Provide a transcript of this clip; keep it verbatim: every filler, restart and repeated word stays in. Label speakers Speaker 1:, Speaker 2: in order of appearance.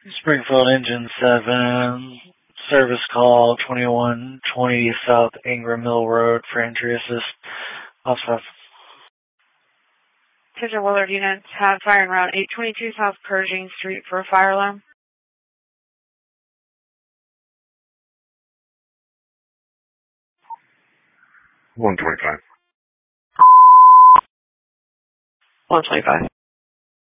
Speaker 1: Springfield Engine seven, service call twenty-one twenty South Ingram Mill Road for entry assist. Officer.
Speaker 2: Tinder Willard units have fire en route eight twenty-two South Pershing Street for a fire alarm.
Speaker 3: one twenty-five.
Speaker 2: one twenty-five.